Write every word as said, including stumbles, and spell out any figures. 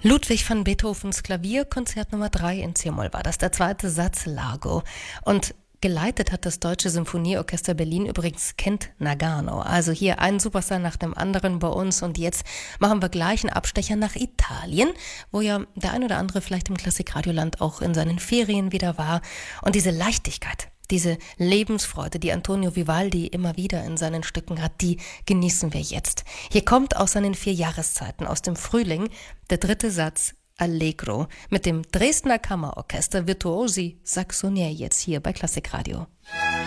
Ludwig van Beethovens Klavierkonzert Nummer drei in C-Moll war das, der zweite Satz Largo. Und geleitet hat das Deutsche Symphonieorchester Berlin übrigens Kent Nagano. Also hier ein Superstar nach dem anderen bei uns. Und jetzt machen wir gleich einen Abstecher nach Italien, wo ja der ein oder andere vielleicht im Klassikradioland auch in seinen Ferien wieder war. Und diese Leichtigkeit, diese Lebensfreude, die Antonio Vivaldi immer wieder in seinen Stücken hat, die genießen wir jetzt. Hier kommt aus seinen vier Jahreszeiten, aus dem Frühling, der dritte Satz Allegro mit dem Dresdner Kammerorchester Virtuosi Saxonier jetzt hier bei Klassikradio.